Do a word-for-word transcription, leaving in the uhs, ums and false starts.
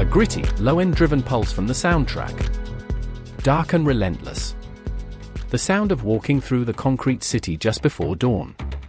A gritty, low-end driven pulse from the soundtrack. Dark and relentless. The sound of walking through the concrete city just before dawn.